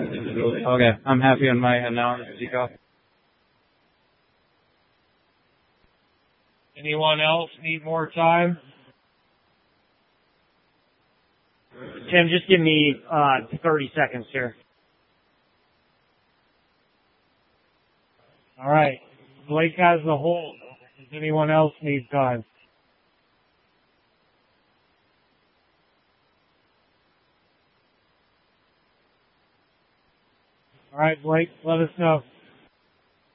Okay, I'm happy on my end now. Zico. Anyone else need more time? Tim, just give me 30 seconds here. All right. Blake has the hold. Does anyone else need time? All right, Blake, let us know.